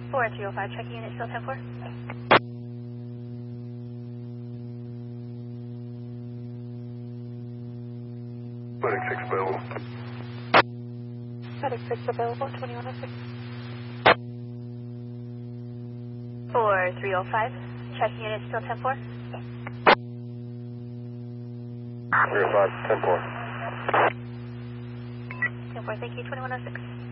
4305, checking unit still 10-4. Medic 6 available. Medic 6 available, 2106. 4305, checking unit still 10-4. 305, 10-4. 10-4, thank you, 2106.